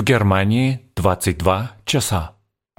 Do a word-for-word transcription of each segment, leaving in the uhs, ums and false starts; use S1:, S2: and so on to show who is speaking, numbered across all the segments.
S1: В Германии двадцать два часа.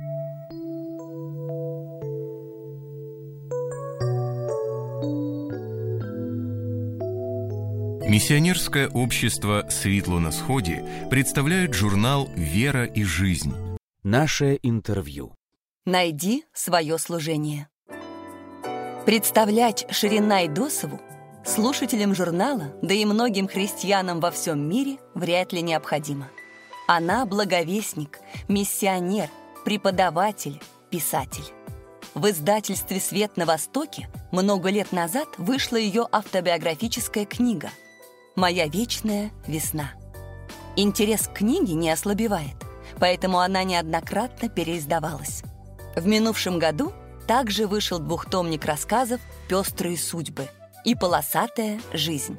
S2: Миссионерское общество «Светло на сходе» представляет журнал «Вера и жизнь».
S3: Наше интервью.
S4: Найди свое служение. Представлять Ширин-Най Досову слушателям журнала, да и многим христианам во всем мире вряд ли необходимо. Она благовестник, миссионер, преподаватель, писатель. В издательстве «Свет на Востоке» много лет назад вышла ее автобиографическая книга «Моя вечная весна». Интерес к книге не ослабевает, поэтому она неоднократно переиздавалась. В минувшем году также вышел двухтомник рассказов «Пестрые судьбы» и «Полосатая жизнь».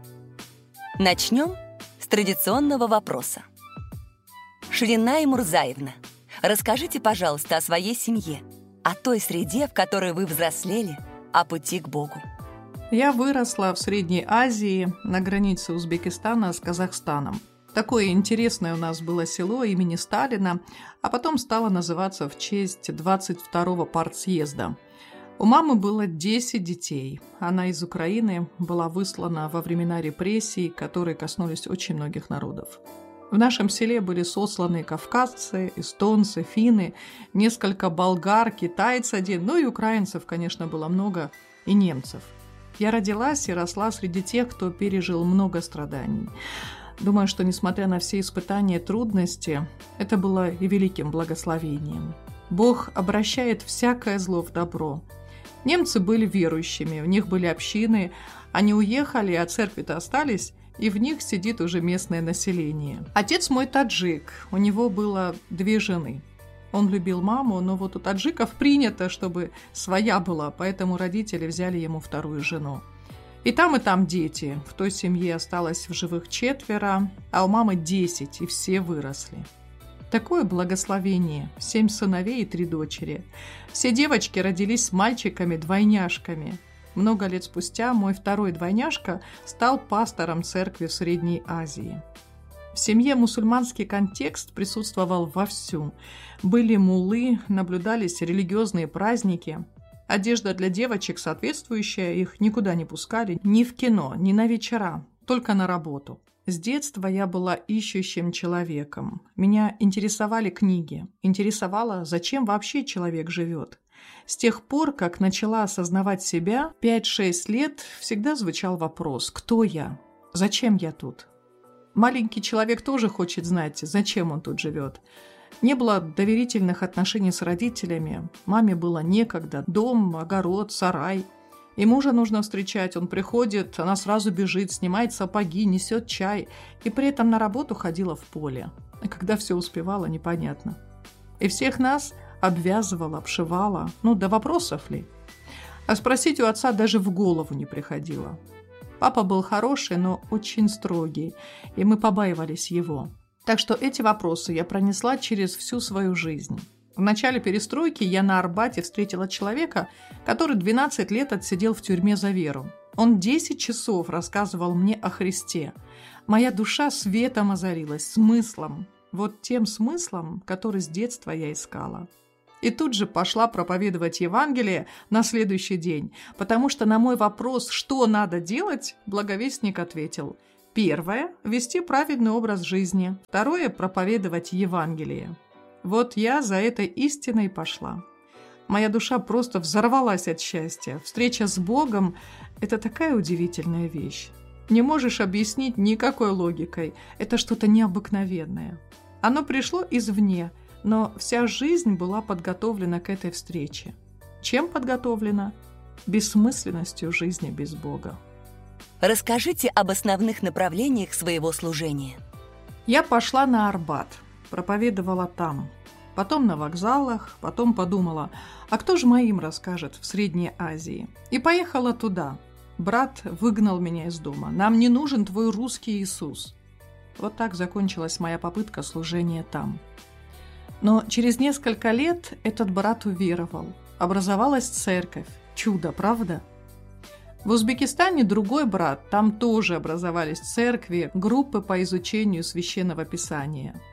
S4: Начнем с традиционного вопроса. Ширин-Най Мурзаевна, расскажите, пожалуйста, о своей семье, о той среде, в которой вы взрослели, о пути к Богу.
S5: Я выросла в Средней Азии, на границе Узбекистана с Казахстаном. Такое интересное у нас было село имени Сталина, а потом стало называться в честь двадцать второго партсъезда. У мамы было десять детей. Она из Украины была выслана во времена репрессий, которые коснулись очень многих народов. В нашем селе были сосланы кавказцы, эстонцы, финны, несколько болгар, китайц один, ну и украинцев, конечно, было много, и немцев. Я родилась и росла среди тех, кто пережил много страданий. Думаю, что, несмотря на все испытания и трудности, это было и великим благословением. Бог обращает всякое зло в добро. Немцы были верующими, у них были общины, они уехали, а церкви-то остались, и в них сидит уже местное население. Отец мой таджик, у него было две жены. Он любил маму, но вот у таджиков принято, чтобы своя была, поэтому родители взяли ему вторую жену. И там, и там дети. В той семье осталось в живых четверо, а у мамы десять, и все выросли. Такое благословение. Семь сыновей и три дочери. Все девочки родились с мальчиками-двойняшками. Много лет спустя мой второй двойняшка стал пастором церкви в Средней Азии. В семье мусульманский контекст присутствовал вовсю. Были муллы, наблюдались религиозные праздники. Одежда для девочек соответствующая, их никуда не пускали, ни в кино, ни на вечера, только на работу. С детства я была ищущим человеком. Меня интересовали книги. Интересовало, зачем вообще человек живет. С тех пор, как начала осознавать себя, пять-шесть лет всегда звучал вопрос: кто я? Зачем я тут? Маленький человек тоже хочет знать, зачем он тут живет. Не было доверительных отношений с родителями. Маме было некогда. Дом, огород, сарай. И мужа нужно встречать. Он приходит, она сразу бежит, снимает сапоги, несет чай. И при этом на работу ходила в поле. А когда все успевала, непонятно. И всех нас обвязывала, обшивала. Ну, до вопросов ли? А спросить у отца даже в голову не приходило. Папа был хороший, но очень строгий, и мы побаивались его. Так что эти вопросы я пронесла через всю свою жизнь. В начале перестройки я на Арбате встретила человека, который двенадцать лет отсидел в тюрьме за веру. Он десять часов рассказывал мне о Христе. Моя душа светом озарилась, смыслом. Вот тем смыслом, который с детства я искала. И тут же пошла проповедовать Евангелие на следующий день, потому что на мой вопрос, что надо делать, благовестник ответил: первое – вести праведный образ жизни, второе – проповедовать Евангелие. Вот я за этой истиной пошла. Моя душа просто взорвалась от счастья. Встреча с Богом – это такая удивительная вещь. Не можешь объяснить никакой логикой. Это что-то необыкновенное. Оно пришло извне, но вся жизнь была подготовлена к этой встрече. Чем подготовлена? Бессмысленностью жизни без Бога.
S4: Расскажите об основных направлениях своего служения.
S5: Я пошла на Арбат, проповедовала там. Потом на вокзалах, потом подумала, а кто же моим расскажет в Средней Азии? И поехала туда. Брат выгнал меня из дома. Нам не нужен твой русский Иисус. Вот так закончилась моя попытка служения там. Но через несколько лет этот брат уверовал. Образовалась церковь. Чудо, правда? В Узбекистане другой брат. Там тоже образовались церкви, группы по изучению Священного Писания.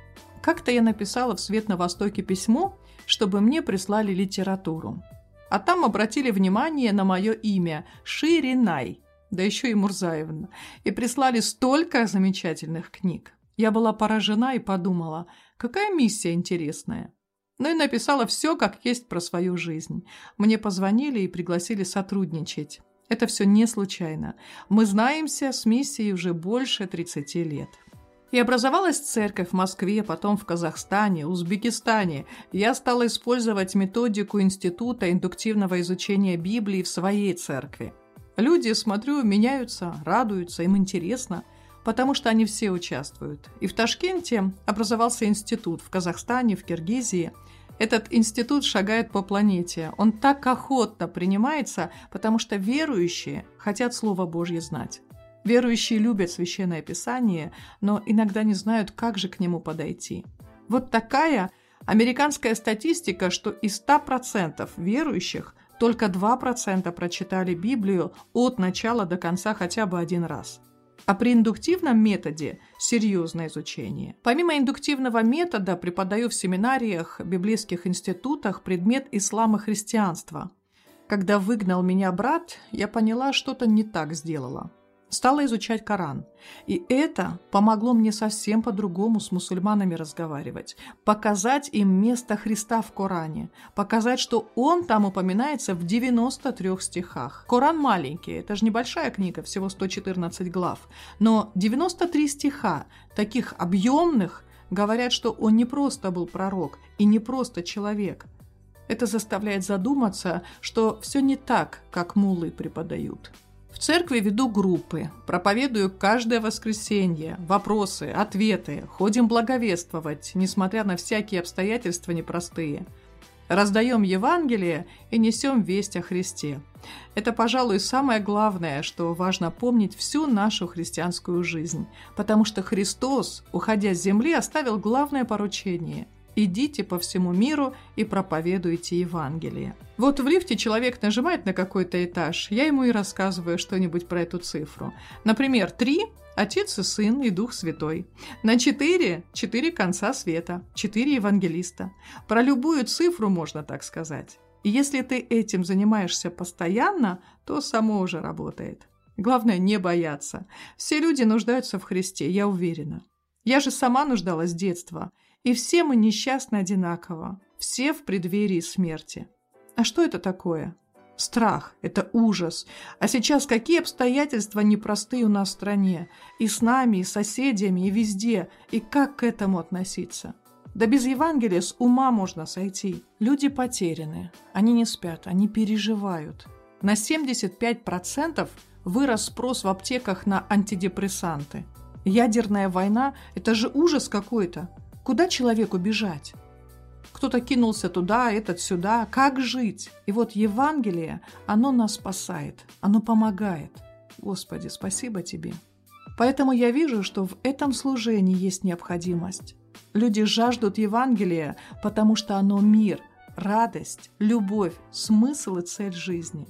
S5: Как-то я написала в «Свет на Востоке» письмо, чтобы мне прислали литературу. А там обратили внимание на мое имя – Ширинай, да еще и Мурзаевна, и прислали столько замечательных книг. Я была поражена и подумала, какая миссия интересная. Ну и написала все, как есть про свою жизнь. Мне позвонили и пригласили сотрудничать. Это все не случайно. Мы знаемся с миссией уже больше тридцати лет. И образовалась церковь в Москве, потом в Казахстане, Узбекистане. Я стала использовать методику Института индуктивного изучения Библии в своей церкви. Люди, смотрю, меняются, радуются, им интересно, потому что они все участвуют. И в Ташкенте образовался институт, в Казахстане, в Киргизии. Этот институт шагает по планете. Он так охотно принимается, потому что верующие хотят Слово Божье знать. Верующие любят Священное Писание, но иногда не знают, как же к нему подойти. Вот такая американская статистика, что из ста процентов верующих только два процента прочитали Библию от начала до конца хотя бы один раз. А при индуктивном методе серьезное изучение. Помимо индуктивного метода преподаю в семинариях, библейских институтах предмет ислам и христианство. Когда выгнал меня брат, я поняла, что-то не так сделала. Стала изучать Коран. И это помогло мне совсем по-другому с мусульманами разговаривать. Показать им место Христа в Коране. Показать, что он там упоминается в девяноста трёх стихах. Коран маленький, это же небольшая книга, всего сто четырнадцать глав. Но девяносто три стиха, таких объемных, говорят, что он не просто был пророк и не просто человек. Это заставляет задуматься, что все не так, как муллы преподают. В церкви веду группы, проповедую каждое воскресенье, вопросы, ответы, ходим благовествовать, несмотря на всякие обстоятельства непростые. Раздаем Евангелие и несем весть о Христе. Это, пожалуй, самое главное, что важно помнить всю нашу христианскую жизнь, потому что Христос, уходя с земли, оставил главное поручение – идите по всему миру и проповедуйте Евангелие. Вот в лифте человек нажимает на какой-то этаж, я ему и рассказываю что-нибудь про эту цифру. Например, три – Отец и Сын и Дух Святой. На четыре – четыре конца света, четыре евангелиста. Про любую цифру можно так сказать. И если ты этим занимаешься постоянно, то само уже работает. Главное не бояться. Все люди нуждаются в Христе, я уверена. Я же сама нуждалась с детства. И все мы несчастны одинаково, все в преддверии смерти. А что это такое? Страх – это ужас. А сейчас какие обстоятельства непростые у нас в стране? И с нами, и с соседями, и везде. И как к этому относиться? Да без Евангелия с ума можно сойти. Люди потеряны, они не спят, они переживают. На семьдесят пять процентов вырос спрос в аптеках на антидепрессанты. Ядерная война – это же ужас какой-то. Куда человеку бежать? Кто-то кинулся туда, этот сюда. Как жить? И вот Евангелие, оно нас спасает, оно помогает. Господи, спасибо Тебе. Поэтому я вижу, что в этом служении есть необходимость. Люди жаждут Евангелия, потому что оно мир, радость, любовь, смысл и цель жизни.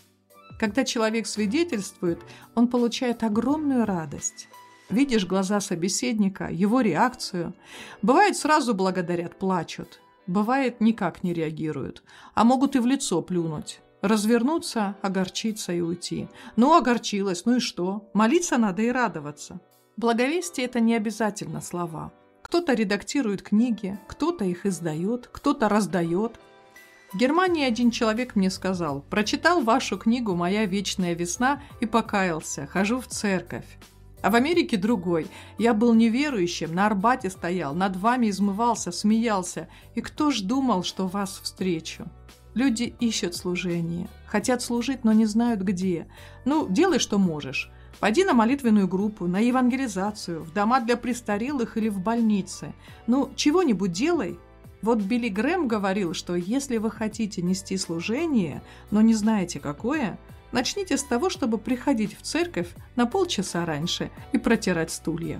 S5: Когда человек свидетельствует, он получает огромную радость. Видишь глаза собеседника, его реакцию. Бывает, сразу благодарят, плачут. Бывает, никак не реагируют. А могут и в лицо плюнуть. Развернуться, огорчиться и уйти. Ну, огорчилась, ну и что? Молиться надо и радоваться. Благовестие – это не обязательно слова. Кто-то редактирует книги, кто-то их издает, кто-то раздает. В Германии один человек мне сказал: «Прочитал вашу книгу «Моя вечная весна» и покаялся, хожу в церковь». А в Америке другой. Я был неверующим, на Арбате стоял, над вами измывался, смеялся. И кто ж думал, что вас встречу? Люди ищут служение, хотят служить, но не знают где. Ну, делай, что можешь. Пойди на молитвенную группу, на евангелизацию, в дома для престарелых или в больницы. Ну, чего-нибудь делай. Вот Билли Грэм говорил, что если вы хотите нести служение, но не знаете какое, начните с того, чтобы приходить в церковь на полчаса раньше и протирать стулья.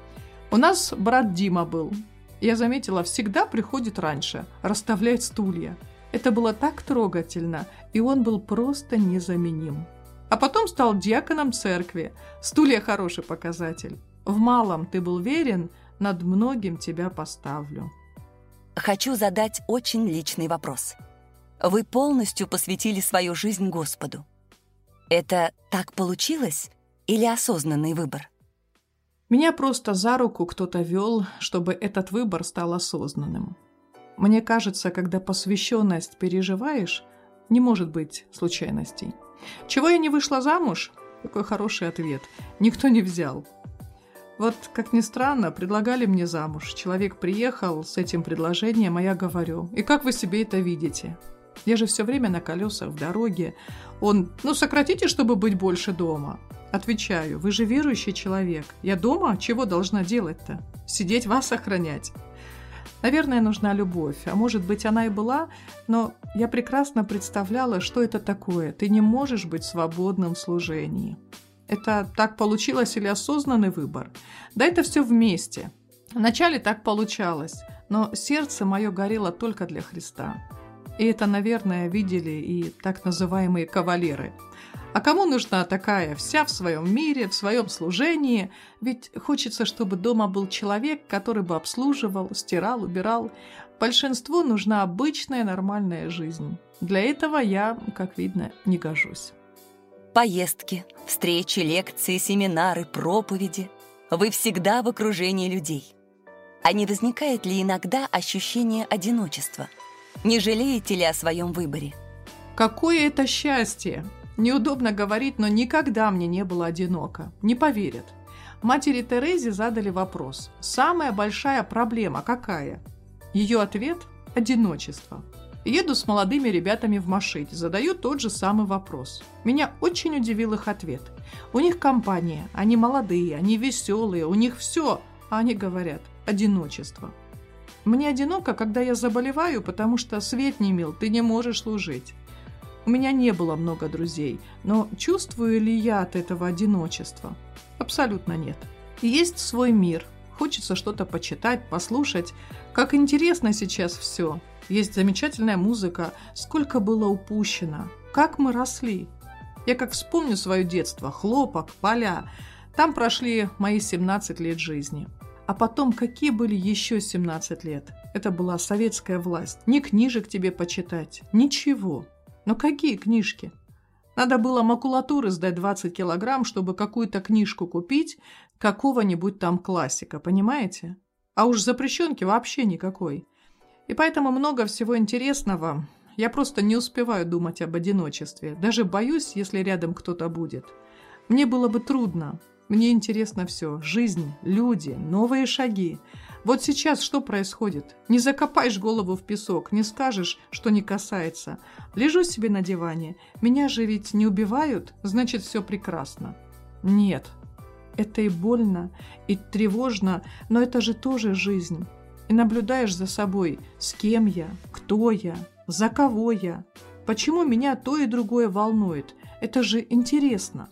S5: У нас брат Дима был. Я заметила, всегда приходит раньше, расставляет стулья. Это было так трогательно, и он был просто незаменим. А потом стал диаконом церкви. Стулья – хороший показатель. В малом ты был верен, над многим тебя поставлю».
S4: Хочу задать очень личный вопрос. Вы полностью посвятили свою жизнь Господу. Это так получилось или осознанный выбор?
S5: Меня просто за руку кто-то вел, чтобы этот выбор стал осознанным. Мне кажется, когда посвященность переживаешь, не может быть случайностей. Чего я не вышла замуж? Какой хороший ответ. Никто не взял. Вот, как ни странно, предлагали мне замуж. Человек приехал с этим предложением, а я говорю: «И как вы себе это видите? Я же все время на колесах, в дороге». Он: «Ну, сократите, чтобы быть больше дома». Отвечаю: «Вы же верующий человек. Я дома чего должна делать-то? Сидеть вас охранять?» Наверное, нужна любовь, а может быть, она и была, но я прекрасно представляла, что это такое. Ты не можешь быть свободным в служении. Это так получилось или осознанный выбор? Да это все вместе. Вначале так получалось, но сердце мое горело только для Христа. И это, наверное, видели и так называемые кавалеры. А кому нужна такая, вся в своем мире, в своем служении? Ведь хочется, чтобы дома был человек, который бы обслуживал, стирал, убирал. Большинству нужна обычная нормальная жизнь. Для этого я, как видно, не гожусь.
S4: Поездки, встречи, лекции, семинары, проповеди. Вы всегда в окружении людей. А не возникает ли иногда ощущение одиночества? Не жалеете ли о своем выборе?
S5: Какое это счастье! Неудобно говорить, но никогда мне не было одиноко. Не поверят. Матери Терезе задали вопрос: самая большая проблема какая? Ее ответ – одиночество. Еду с молодыми ребятами в машине, задаю тот же самый вопрос. Меня очень удивил их ответ. У них компания, они молодые, они веселые, у них все, а они говорят – одиночество. Мне одиноко, когда я заболеваю, потому что свет не мил, ты не можешь служить. У меня не было много друзей, но чувствую ли я от этого одиночества? Абсолютно нет. Есть свой мир, хочется что-то почитать, послушать. Как интересно сейчас все. Есть замечательная музыка, сколько было упущено, как мы росли. Я как вспомню свое детство, хлопок, поля. Там прошли мои семнадцать лет жизни. А потом, какие были еще семнадцать лет? Это была советская власть. Ни книжек тебе почитать, ничего. Но какие книжки? Надо было макулатуры сдать двадцать килограмм, чтобы какую-то книжку купить, какого-нибудь там классика, понимаете? А уж запрещенки вообще никакой. И поэтому много всего интересного. Я просто не успеваю думать об одиночестве. Даже боюсь, если рядом кто-то будет. Мне было бы трудно. Мне интересно все. Жизнь, люди, новые шаги. Вот сейчас что происходит? Не закопаешь голову в песок, не скажешь, что не касается. Лежу себе на диване. Меня же ведь не убивают, значит, все прекрасно. Нет, это и больно, и тревожно, но это же тоже жизнь. И наблюдаешь за собой, с кем я, кто я, за кого я. Почему меня то и другое волнует? Это же интересно.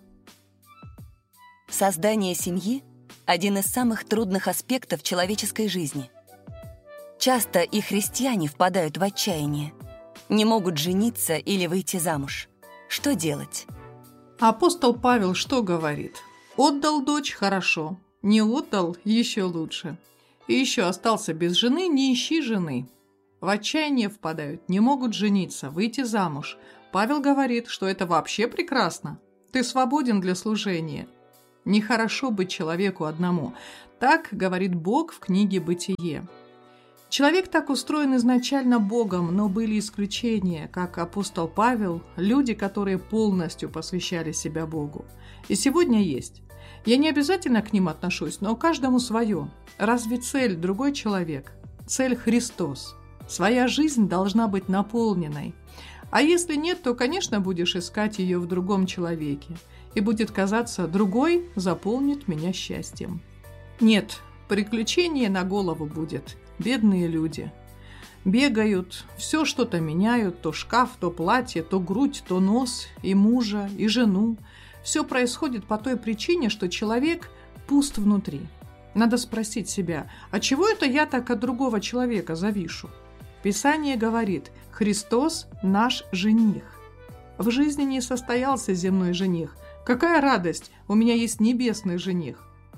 S4: Создание семьи – один из самых трудных аспектов человеческой жизни. Часто и христиане впадают в отчаяние. Не могут жениться или выйти замуж. Что делать?
S5: Апостол Павел что говорит? Отдал дочь – хорошо, не отдал – еще лучше. И еще остался без жены – не ищи жены. В отчаяние впадают, не могут жениться, выйти замуж. Павел говорит, что это вообще прекрасно. Ты свободен для служения. Нехорошо быть человеку одному. Так говорит Бог в книге «Бытие». Человек так устроен изначально Богом, но были исключения, как апостол Павел, люди, которые полностью посвящали себя Богу. И сегодня есть. Я не обязательно к ним отношусь, но каждому свое. Разве цель другой человек? Цель Христос. Своя жизнь должна быть наполненной. А если нет, то, конечно, будешь искать ее в другом человеке. И будет казаться, другой заполнит меня счастьем. Нет, приключение на голову будет. Бедные люди. Бегают, все что-то меняют, то шкаф, то платье, то грудь, то нос, и мужа, и жену. Все происходит по той причине, что человек пуст внутри. Надо спросить себя, а чего это я так от другого человека завишу? Писание говорит, Христос наш жених. В жизни не состоялся земной жених. Какая радость, у меня есть небесный жених.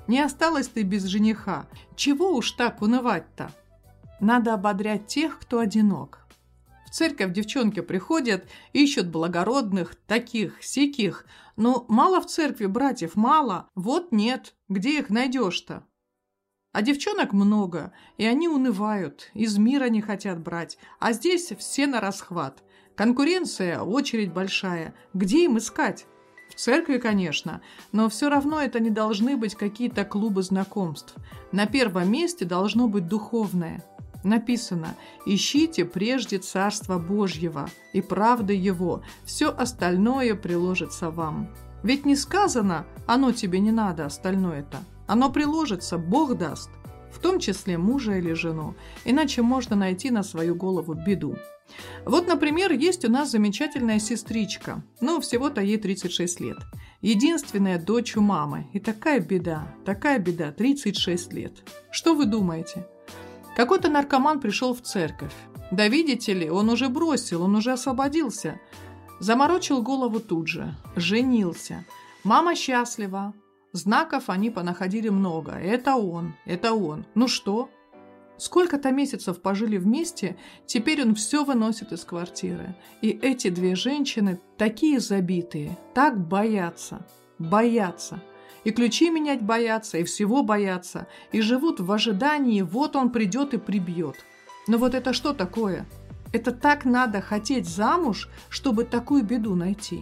S5: Не осталась ты без жениха. Чего уж так унывать-то? Надо ободрять тех, кто одинок. В церковь девчонки приходят, ищут благородных, таких, сяких. Но мало в церкви братьев, мало. Вот нет, где их найдешь-то? А девчонок много, и они унывают, из мира не хотят брать. А здесь все на расхват. Конкуренция, очередь большая. Где им искать? В церкви, конечно, но все равно это не должны быть какие-то клубы знакомств. На первом месте должно быть духовное. Написано: «Ищите прежде Царства Божьего и правды Его, все остальное приложится вам». Ведь не сказано: «Оно тебе не надо, остальное-то». Оно приложится, Бог даст, в том числе мужа или жену, иначе можно найти на свою голову беду. Вот, например, есть у нас замечательная сестричка, ну, всего-то ей тридцать шесть лет. Единственная дочь у мамы. И такая беда, такая беда, тридцать шесть лет. Что вы думаете? Какой-то наркоман пришел в церковь. Да видите ли, он уже бросил, он уже освободился. Заморочил голову тут же, женился. Мама счастлива. Знаков они понаходили много. Это он, это он. Ну что? Сколько-то месяцев пожили вместе, теперь он все выносит из квартиры. И эти две женщины такие забитые, так боятся, боятся. И ключи менять боятся, и всего боятся, и живут в ожидании, вот он придет и прибьет. Но вот это что такое? Это так надо хотеть замуж, чтобы такую беду найти.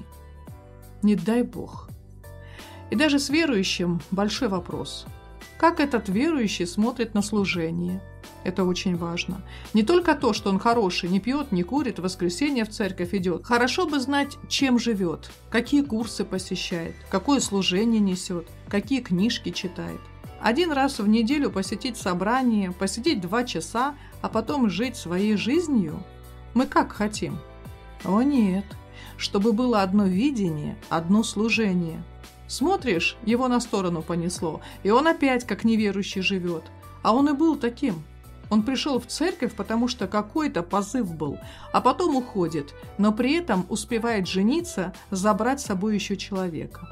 S5: Не дай Бог. И даже с верующим большой вопрос. Как этот верующий смотрит на служение? Это очень важно. Не только то, что он хороший, не пьет, не курит, в воскресенье в церковь идет. Хорошо бы знать, чем живет, какие курсы посещает, какое служение несет, какие книжки читает. Один раз в неделю посетить собрание, посидеть два часа, а потом жить своей жизнью? Мы как хотим? О нет, чтобы было одно видение, одно служение. Смотришь, его на сторону понесло, и он опять как неверующий живет. А он и был таким. Он пришел в церковь, потому что какой-то позыв был, а потом уходит, но при этом успевает жениться, забрать с собой еще человека.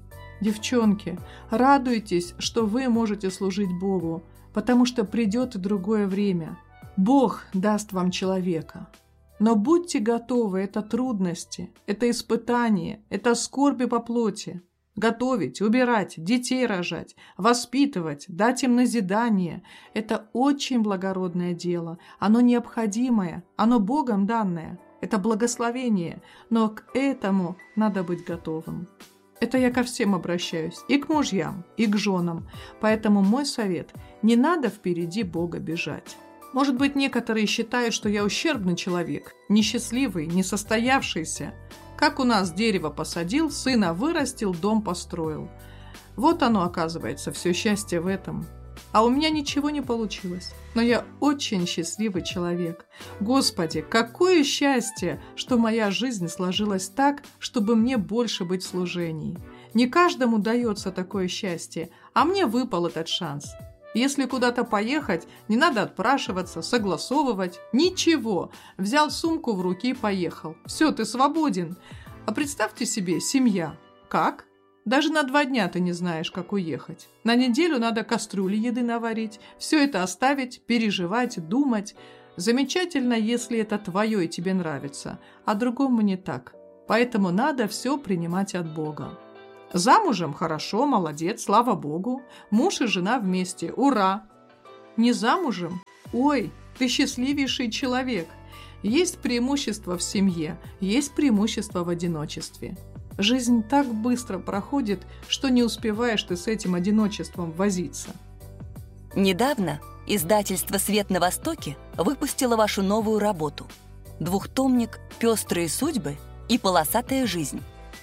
S5: Девчонки, радуйтесь, что вы можете служить Богу, потому что придет и другое время. Бог даст вам человека. Но будьте готовы, это трудности, это испытания, это скорби по плоти. Готовить, убирать, детей рожать, воспитывать, дать им назидание – это очень благородное дело. Оно необходимое, оно Богом данное. Это благословение, но к этому надо быть готовым. Это я ко всем обращаюсь, и к мужьям, и к женам. Поэтому мой совет – не надо впереди Бога бежать. Может быть, некоторые считают, что я ущербный человек, несчастливый, несостоявшийся. Как у нас дерево посадил, сына вырастил, дом построил. Вот оно, оказывается, все счастье в этом. А у меня ничего не получилось. Но я очень счастливый человек. Господи, какое счастье, что моя жизнь сложилась так, чтобы мне больше быть в служении. Не каждому дается такое счастье, а мне выпал этот шанс. Если куда-то поехать, не надо отпрашиваться, согласовывать. Ничего. Взял сумку в руки и поехал. Все, ты свободен. А представьте себе, семья. Как? Даже на два дня ты не знаешь, как уехать. На неделю надо кастрюли еды наварить, все это оставить, переживать, думать. Замечательно, если это твое и тебе нравится, а другому не так. Поэтому надо все принимать от Бога. Замужем хорошо, молодец, слава Богу. Муж и жена вместе, ура! Не замужем? Ой, ты счастливейший человек. Есть преимущество в семье, есть преимущество в одиночестве. Жизнь так быстро проходит, что не успеваешь ты с этим одиночеством возиться.
S4: Недавно издательство «Свет на Востоке» выпустило вашу новую работу. Двухтомник «Пестрые судьбы» и «Полосатая жизнь».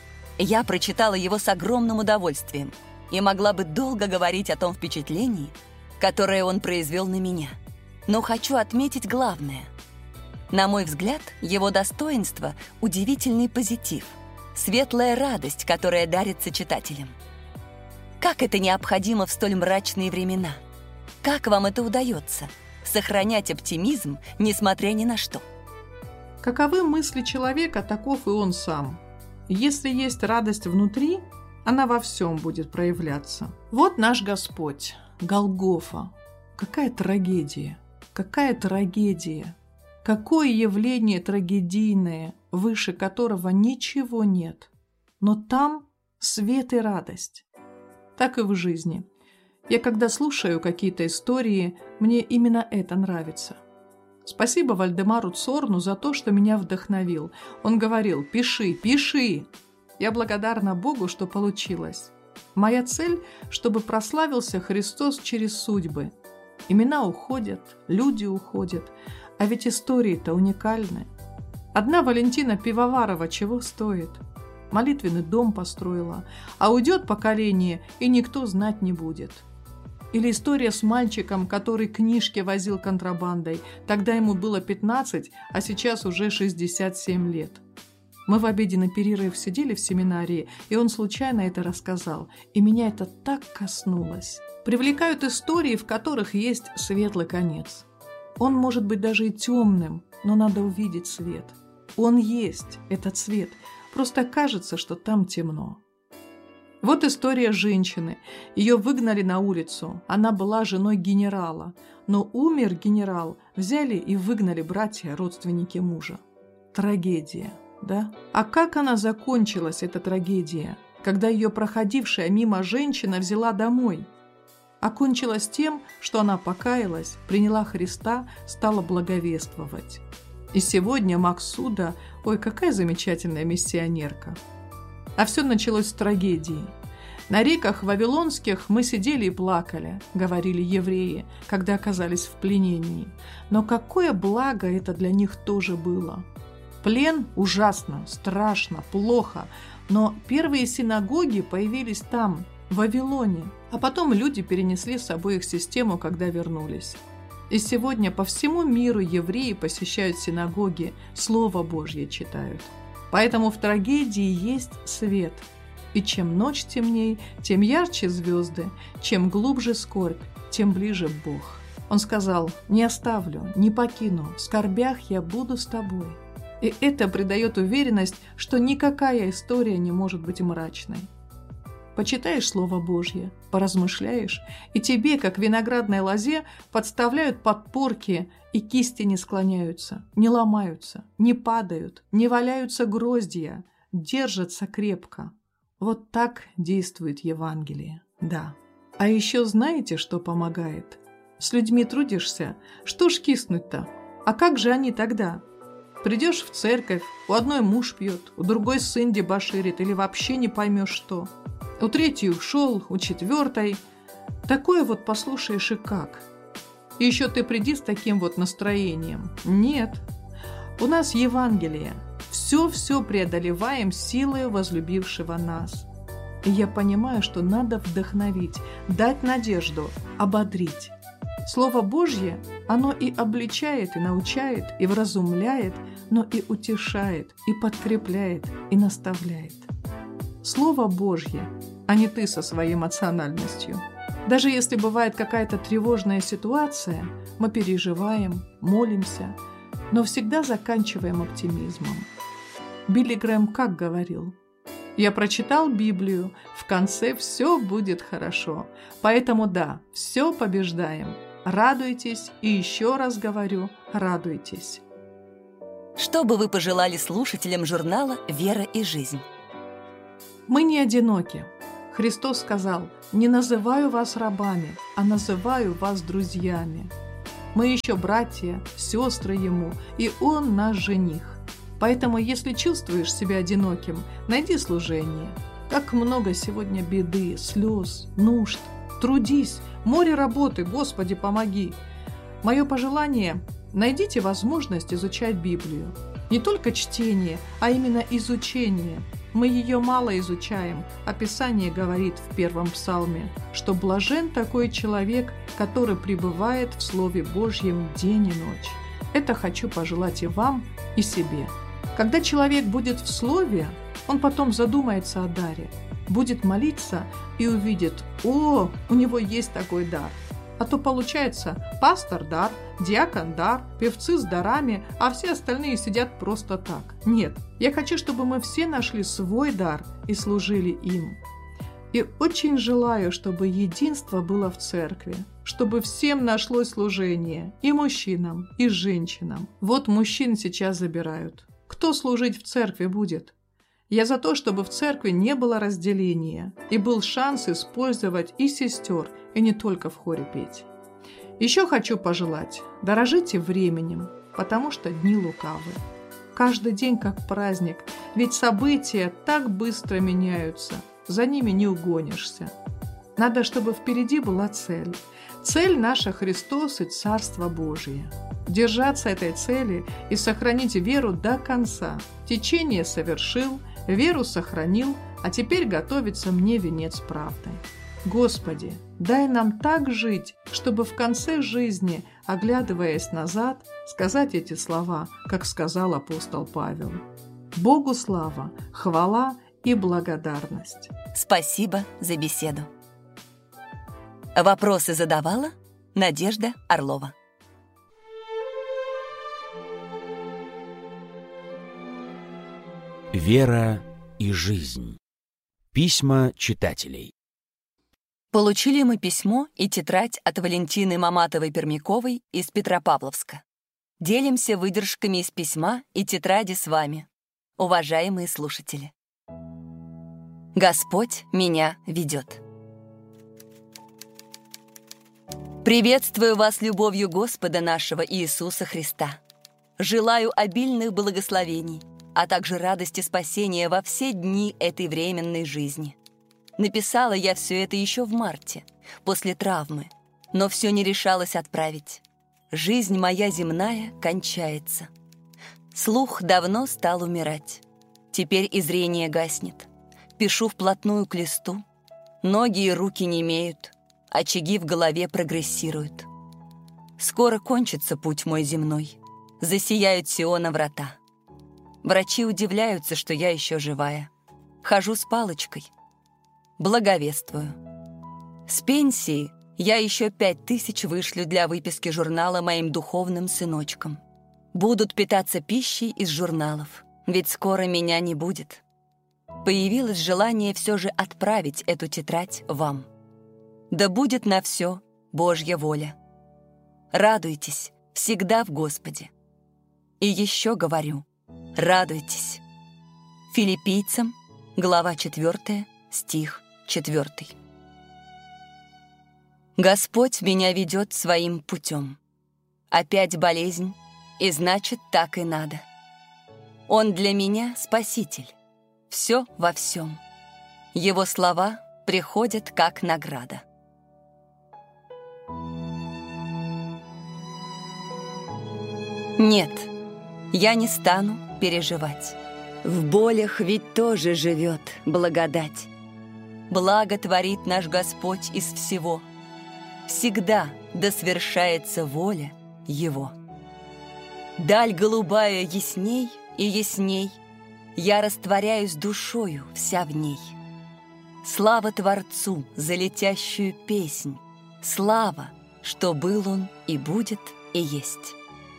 S4: Я прочитала его с огромным удовольствием и могла бы долго говорить о том впечатлении, которое он произвел на меня. Но хочу отметить главное. На мой взгляд, его достоинство – удивительный позитив, светлая радость, которая дарится читателям. Как это необходимо в столь мрачные времена? Как вам это удается? Сохранять оптимизм, несмотря ни на что.
S5: Каковы мысли человека, таков и он сам. Если есть радость внутри, Она во всем будет проявляться. Вот наш Господь, Голгофа. Какая трагедия, какая трагедия. Какое явление трагедийное, выше которого ничего нет. Но там свет и радость. Так и в жизни. Я когда слушаю какие-то истории, мне именно это нравится. Спасибо Вальдемару Цорну за то, что меня вдохновил. Он говорил: «Пиши, пиши». Я благодарна Богу, что получилось. Моя цель, чтобы прославился Христос через судьбы. Имена уходят, люди уходят, а ведь истории-то уникальны. Одна Валентина Пивоварова чего стоит? Молитвенный дом построила, а уйдет поколение, и никто знать не будет. Или история с мальчиком, который книжки возил контрабандой. Тогда ему было пятнадцать, а сейчас уже шестьдесят семь лет. Мы в обеденный перерыв сидели в семинарии, и он случайно это рассказал, и меня это так коснулось. Привлекают истории, в которых есть светлый конец. Он может быть даже и темным, но надо увидеть свет. Он есть, этот свет, просто кажется, что там темно. Вот история женщины. Ее выгнали на улицу. Она была женой генерала. Но умер генерал, взяли и выгнали братья, родственники мужа. Трагедия, да? А как она закончилась, эта трагедия, когда ее проходившая мимо женщина взяла домой? Окончилась тем, что она покаялась, приняла Христа, стала благовествовать. И сегодня Максуда, ой, какая замечательная миссионерка. А все началось с трагедии. На реках вавилонских мы сидели и плакали, говорили евреи, когда оказались в пленении. Но какое благо это для них тоже было. Плен ужасно, страшно, плохо, но первые синагоги появились там, в Вавилоне, а потом люди перенесли с собой их систему, когда вернулись. И сегодня по всему миру евреи посещают синагоги, Слово Божье читают. Поэтому в трагедии есть свет. И чем ночь темней, тем ярче звезды, чем глубже скорбь, тем ближе Бог. Он сказал: «Не оставлю, не покину, в скорбях я буду с тобой». И это придает уверенность, что никакая история не может быть мрачной. Почитаешь Слово Божье, поразмышляешь, и тебе, как виноградной лозе, подставляют подпорки, и кисти не склоняются, не ломаются, не падают, не валяются гроздья, держатся крепко. Вот так действует Евангелие, да. А еще знаете, что помогает? С людьми трудишься, что ж киснуть-то? А как же они тогда? Придешь в церковь, у одной муж пьет, у другой сын дебоширит или вообще не поймешь что. У третьей ушел, у четвертой. Такое вот послушаешь и как. И еще ты приди с таким вот настроением. Нет. У нас Евангелие. Все-все преодолеваем силой возлюбившего нас. И я понимаю, что надо вдохновить, дать надежду, ободрить. Слово Божье, оно и обличает, и научает, и вразумляет, но и утешает, и подкрепляет, и наставляет. Слово Божье, а не ты со своей эмоциональностью. Даже если бывает какая-то тревожная ситуация, мы переживаем, молимся, но всегда заканчиваем оптимизмом. Билли Грэм как говорил: «Я прочитал Библию, в конце все будет хорошо. Поэтому да, все побеждаем. Радуйтесь, и еще раз говорю, радуйтесь».
S4: Что бы вы пожелали слушателям журнала «Вера и жизнь»?
S5: Мы не одиноки. Христос сказал: «Не называю вас рабами, а называю вас друзьями». Мы еще братья, сестры Ему, и Он наш жених. Поэтому, если чувствуешь себя одиноким, найди служение. Как много сегодня беды, слез, нужд. Трудись, море работы, Господи, помоги. Мое пожелание – найдите возможность изучать Библию. Не только чтение, а именно изучение. Мы ее мало изучаем, а Писание говорит в первом псалме, что блажен такой человек, который пребывает в Слове Божьем день и ночь. Это хочу пожелать и вам, и себе. Когда человек будет в Слове, он потом задумается о даре, будет молиться и увидит: «О, у него есть такой дар». А то получается пастор дар, диакон дар, певцы с дарами, а все остальные сидят просто так. Нет, я хочу, чтобы мы все нашли свой дар и служили им. И очень желаю, чтобы единство было в церкви, чтобы всем нашлось служение, и мужчинам, и женщинам. Вот мужчин сейчас забирают. Кто служить в церкви будет? Я за то, чтобы в церкви не было разделения, и был шанс использовать и сестер, и не только в хоре петь. Еще хочу пожелать, дорожите временем, потому что дни лукавы. Каждый день как праздник, ведь события так быстро меняются, за ними не угонишься. Надо, чтобы впереди была цель. Цель наша Христос и Царство Божие. Держаться этой цели и сохранить веру до конца. Течение совершил, веру сохранил, а теперь готовится мне венец правды. Господи, дай нам так жить, чтобы в конце жизни, оглядываясь назад, сказать эти слова, как сказал апостол Павел. Богу слава, хвала и благодарность.
S4: Спасибо за беседу. Вопросы задавала Надежда Орлова.
S3: Вера и жизнь. Письма читателей.
S4: Получили мы письмо и тетрадь от Валентины Маматовой-Пермяковой из Петропавловска. Делимся выдержками из письма и тетради с вами, уважаемые слушатели. Господь меня ведет. Приветствую вас любовью Господа нашего Иисуса Христа. Желаю обильных благословений, а также радости спасения во все дни этой временной жизни. Написала я все это еще в марте, после травмы, но все не решалась отправить. Жизнь моя земная кончается. Слух давно стал умирать. Теперь и зрение гаснет. Пишу вплотную к листу. Ноги и руки немеют. Очаги в голове прогрессируют. Скоро кончится путь мой земной. Засияют Сиона врата. Врачи удивляются, что я еще живая. Хожу с палочкой. Благовествую. С пенсии я еще пять тысяч вышлю для выписки журнала моим духовным сыночкам. Будут питаться пищей из журналов, ведь скоро меня не будет. Появилось желание все же отправить эту тетрадь вам. Да будет на все Божья воля. Радуйтесь всегда в Господе. И еще говорю, радуйтесь. Филиппийцам, глава четвёртая, стих четвёртый. Господь меня ведет своим путем. Опять болезнь, и значит, так и надо. Он для меня спаситель. Все во всем. Его слова приходят как награда. Нет, я не стану переживать. В болях ведь тоже живет благодать. Благо творит наш Господь из всего. Всегда да свершается воля Его. Даль голубая ясней и ясней, я растворяюсь душою вся в ней. Слава Творцу за летящую песнь, слава, что был Он и будет и есть.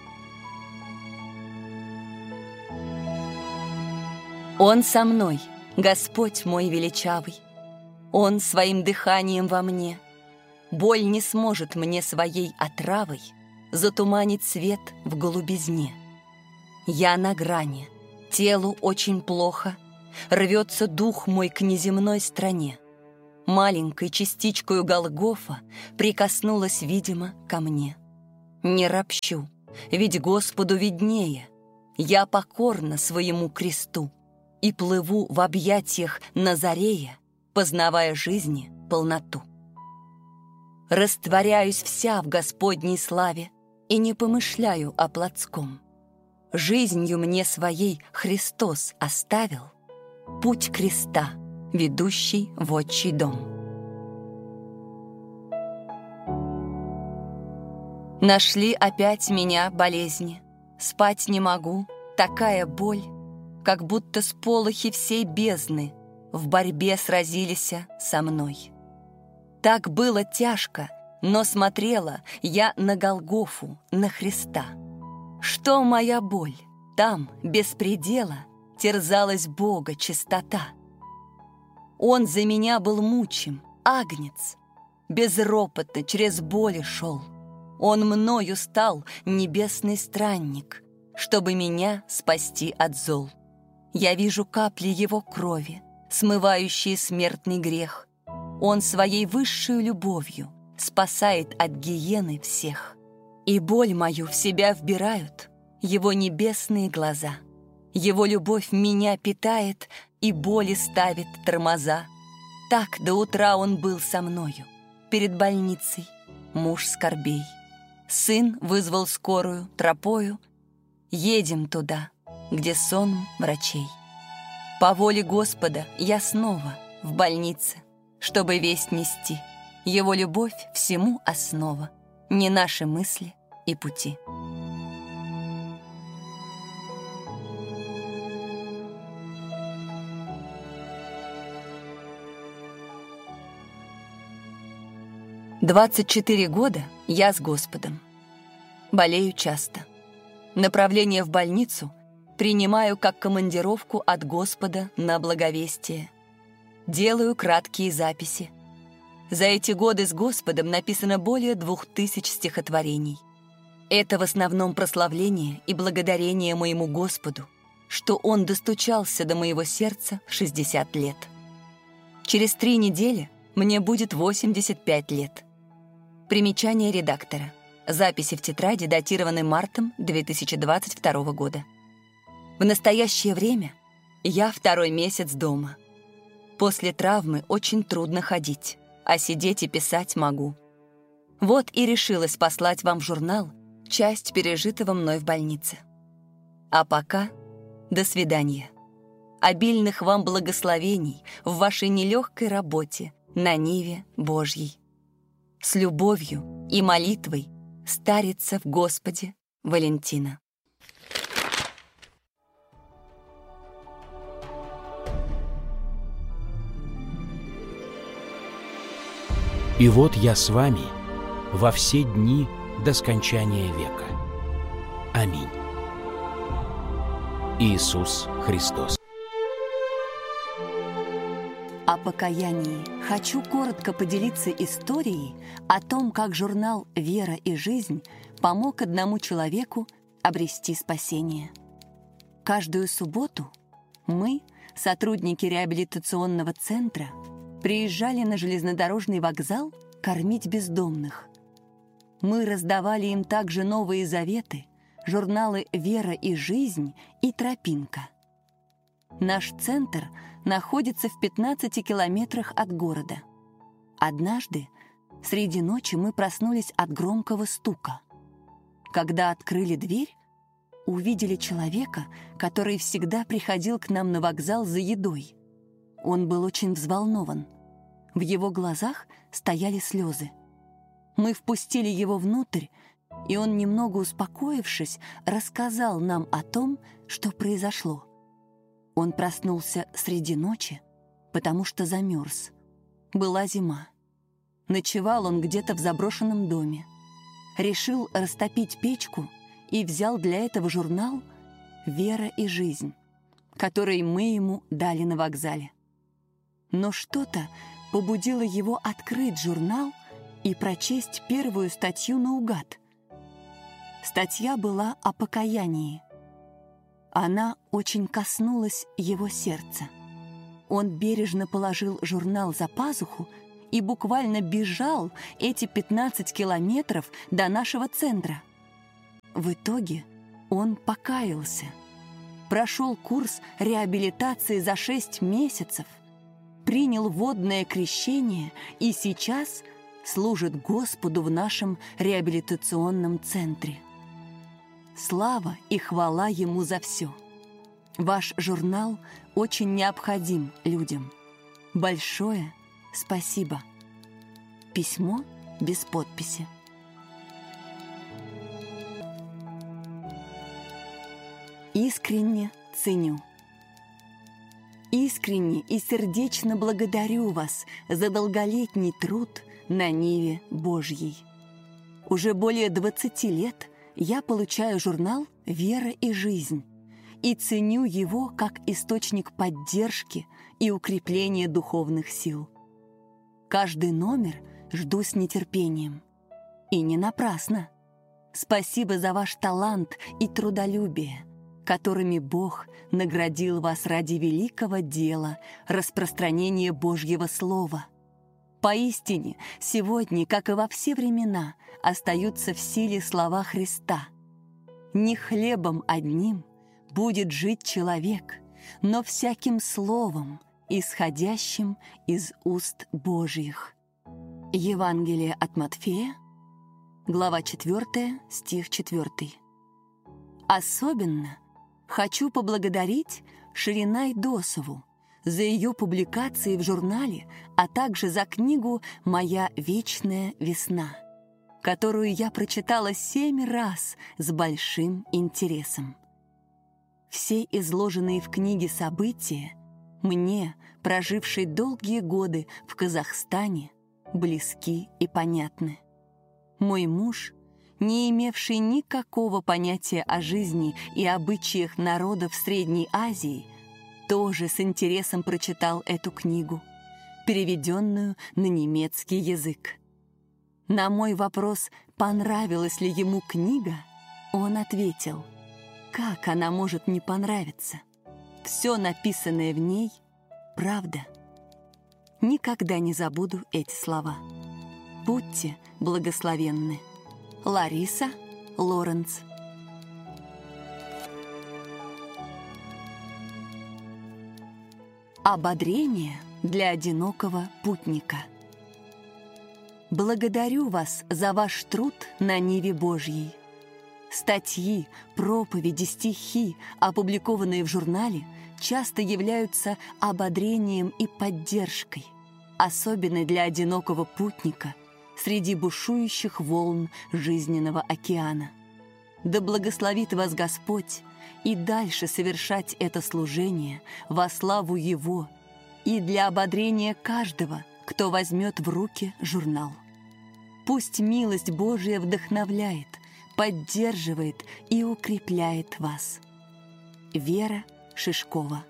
S4: Он со мной, Господь мой величавый. Он своим дыханием во мне. Боль не сможет мне своей отравой затуманить свет в голубизне. Я на грани, телу очень плохо, рвется дух мой к неземной стране. Маленькой частичкою Голгофа прикоснулась, видимо, ко мне. Не ропщу, ведь Господу виднее. Я покорна своему кресту и плыву в объятиях Назарея, познавая жизни полноту. Растворяюсь вся в Господней славе и не помышляю о плотском. Жизнью мне своей Христос оставил путь креста, ведущий в отчий дом. Нашли опять меня болезни. Спать не могу, такая боль, как будто сполохи всей бездны в борьбе сразились со мной. Так было тяжко, но смотрела я на Голгофу, на Христа. Что моя боль? Там, без предела, терзалась Бога чистота. Он за меня был мучим, агнец. Безропотно через боли шел. Он мною стал небесный странник, чтобы меня спасти от зол. Я вижу капли его крови, смывающие смертный грех. Он своей высшей любовью спасает от гиены всех. И боль мою в себя вбирают его небесные глаза. Его любовь меня питает и боли ставит тормоза. Так до утра он был со мною, перед больницей, муж скорбей. Сын вызвал скорую тропою. Едем туда, где сон врачей. По воле Господа я снова в больнице, чтобы весть нести. Его любовь всему основа, не наши мысли и пути. двадцать четыре года я с Господом. Болею часто. Направление в больницу принимаю как командировку от Господа на благовестие. Делаю краткие записи. За эти годы с Господом написано более двух тысяч стихотворений. Это в основном прославление и благодарение моему Господу, что Он достучался до моего сердца в шестьдесят лет. Через три недели мне будет восемьдесят пять лет. Примечание редактора. Записи в тетради датированы мартом две тысячи двадцать второго года. В настоящее время я второй месяц дома. После травмы очень трудно ходить, а сидеть и писать могу. Вот и решилась послать вам в журнал часть пережитого мной в больнице. А пока до свидания. Обильных вам благословений в вашей нелегкой работе на ниве Божьей. С любовью и молитвой старица в Господе Валентина.
S3: И вот я с вами во все дни до скончания века. Аминь. Иисус Христос.
S4: О покаянии хочу коротко поделиться историей о том, как журнал «Вера и жизнь» помог одному человеку обрести спасение. Каждую субботу мы, сотрудники реабилитационного центра, приезжали на железнодорожный вокзал кормить бездомных. Мы раздавали им также Новые Заветы, журналы «Вера и жизнь» и «Тропинка». Наш центр находится в пятнадцати километрах от города. Однажды среди ночи мы проснулись от громкого стука. Когда открыли дверь, увидели человека, который всегда приходил к нам на вокзал за едой. Он был очень взволнован. В его глазах стояли слезы. Мы впустили его внутрь, и он, немного успокоившись, рассказал нам о том, что произошло. Он проснулся среди ночи, потому что замерз. Была зима. Ночевал он где-то в заброшенном доме. Решил растопить печку и взял для этого журнал «Вера и жизнь», который мы ему дали на вокзале. Но что-то побудило его открыть журнал и прочесть первую статью наугад. Статья была о покаянии. Она очень коснулась его сердца. Он бережно положил журнал за пазуху и буквально бежал эти пятнадцать километров до нашего центра. В итоге он покаялся, прошел курс реабилитации за шесть месяцев, принял водное крещение и сейчас служит Господу в нашем реабилитационном центре. Слава и хвала Ему за все. Ваш журнал очень необходим людям. Большое спасибо. Письмо без подписи. Искренне ценю. Искренне и сердечно благодарю вас за долголетний труд на ниве Божьей. Уже более двадцати лет я получаю журнал «Вера и жизнь» и ценю его как источник поддержки и укрепление духовных сил. Каждый номер жду с нетерпением. И не напрасно. Спасибо за ваш талант и трудолюбие, которыми Бог наградил вас ради великого дела распространения Божьего Слова. Поистине, сегодня, как и во все времена, остаются в силе слова Христа. Не хлебом одним будет жить человек, но всяким словом, исходящим из уст Божьих. Евангелие от Матфея, глава четвёртая, стих четвёртый. Особенно хочу поблагодарить Ширинай Досову за ее публикации в журнале, а также за книгу «Моя вечная весна», которую я прочитала семь раз с большим интересом. Все изложенные в книге события мне, прожившей долгие годы в Казахстане, близки и понятны. Мой муж, не имевший никакого понятия о жизни и обычаях народов Средней Азии, тоже с интересом прочитал эту книгу, переведенную на немецкий язык. На мой вопрос, понравилась ли ему книга, он ответил: как она может не понравиться? Все написанное в ней — правда. Никогда не забуду эти слова. Будьте благословенны. Лариса Лоренц. Ободрение для одинокого путника. Благодарю вас за ваш труд на ниве Божьей. Статьи, проповеди, стихи, опубликованные в журнале, часто являются ободрением и поддержкой, особенно для одинокого путника среди бушующих волн жизненного океана. Да благословит вас Господь и дальше совершать это служение во славу Его и для ободрения каждого, кто возьмет в руки журнал. Пусть милость Божия вдохновляет, поддерживает и укрепляет вас. Вера Шишкова.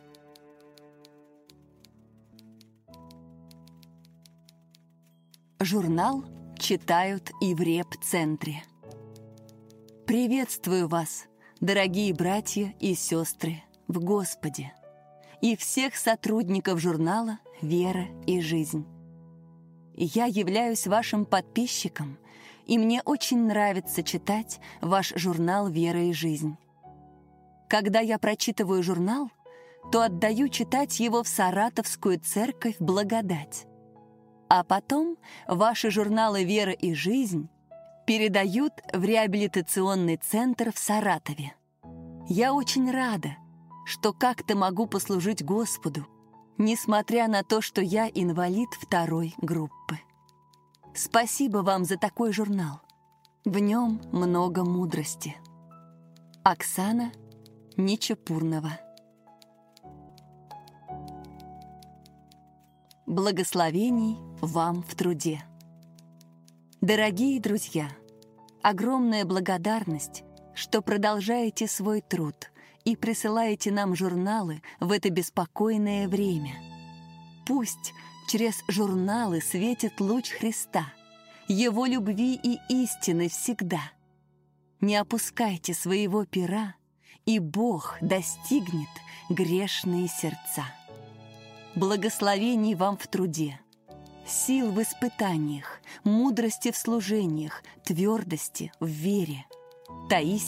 S4: Журнал читают и в реп-центре. Приветствую вас, дорогие братья и сестры в Господе, и всех сотрудников журнала «Вера и жизнь». Я являюсь вашим подписчиком, и мне очень нравится читать ваш журнал «Вера и жизнь». Когда я прочитываю журнал, то отдаю читать его в Саратовскую церковь «Благодать». А потом ваши журналы «Вера и жизнь» передают в реабилитационный центр в Саратове. Я очень рада, что как-то могу послужить Господу, несмотря на то, что я инвалид второй группы. Спасибо вам за такой журнал. В нем много мудрости. Оксана Нечепурнова. Благословений вам в труде. Дорогие друзья, огромная благодарность, что продолжаете свой труд и присылаете нам журналы в это беспокойное время. Пусть через журналы светит луч Христа, Его любви и истины всегда. Не опускайте своего пера, и Бог достигнет грешные сердца. Благословений вам в труде, сил в испытаниях, мудрости в служениях, твердости в вере. Таисия